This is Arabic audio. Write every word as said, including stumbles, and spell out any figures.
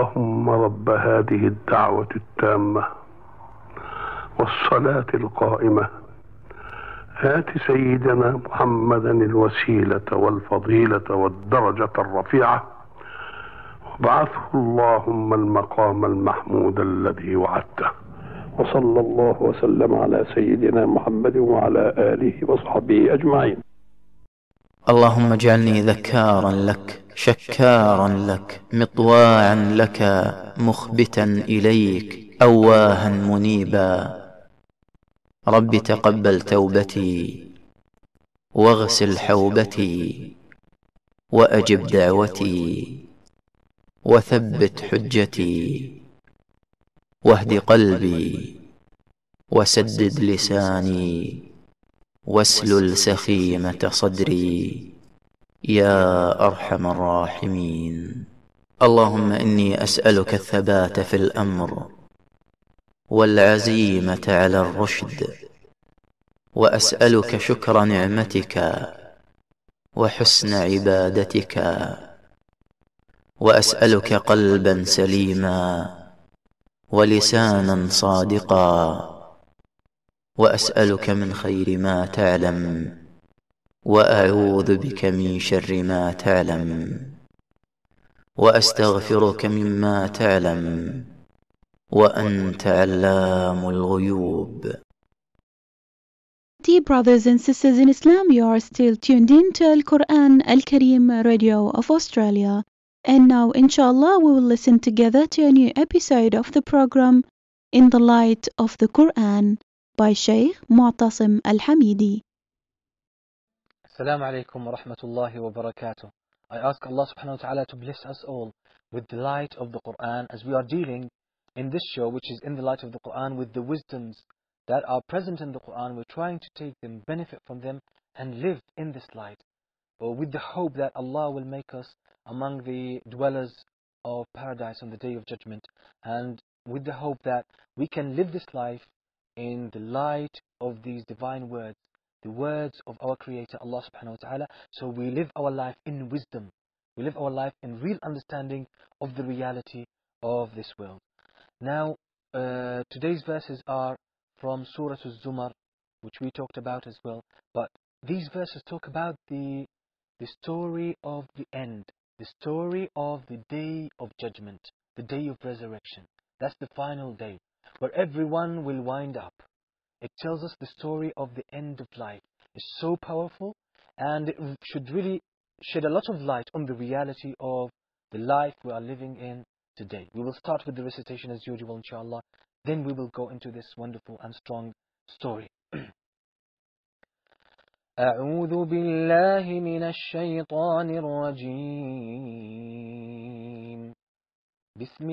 اللهم رب هذه الدعوة التامة والصلاة القائمة آت سيدنا محمدا الوسيلة والفضيلة والدرجة الرفيعة وابعثه اللهم المقام المحمود الذي وعدته. وصلى الله وسلم على سيدنا محمد وعلى آله وصحبه أجمعين. اللهم اجعلني ذكارا لك شكارا لك مطواعا لك مخبتا إليك أواها منيبا. رب تقبل توبتي واغسل حوبتي وأجب دعوتي وثبت حجتي واهد قلبي وسدد لساني واسلل سخيمة صدري يا أرحم الراحمين. اللهم إني أسألك الثبات في الأمر والعزيمة على الرشد، وأسألك شكر نعمتك وحسن عبادتك، وأسألك قلبا سليما ولسانا صادقا، وأسألك من خير ما تعلم وأعوذ بك من شر ما تعلم، وأستغفرك مما تعلم وأنت علام الغيوب. Dear brothers and sisters in Islam, you are still tuned in to Al Quran Al Kareem Radio of Australia. And now, inshallah, we will listen together to a new episode of the program In the Light of the Quran by Sheikh Mu'tasim Al-Hamidi. Assalamu alaikum wa rahmatullahi wa barakatuh. I ask Allah subhanahu wa ta'ala to bless us all with the light of the Quran as we are dealing in this show, which is In the Light of the Quran, with the wisdoms that are present in the Quran. We're trying to take them, benefit from them, and live in this light, or with the hope that Allah will make us among the dwellers of paradise on the Day of Judgment, and with the hope that we can live this life in the light of these divine words, the words of our Creator Allah subhanahu wa ta'ala. So we live our life in wisdom, we live our life in real understanding of the reality of this world. Now, uh, today's verses are from Surah Az-Zumar, which we talked about as well. But these verses talk about the, the story of the end, the story of the Day of Judgment, the Day of Resurrection. That's the final day, where everyone will wind up. It tells us the story of the end of life. It's so powerful, and it should really shed a lot of light on the reality of the life we are living in today. We will start with the recitation as usual, inshallah. Then we will go into this wonderful and strong story. أعوذ بالله من الشيطان الرجيم. بسم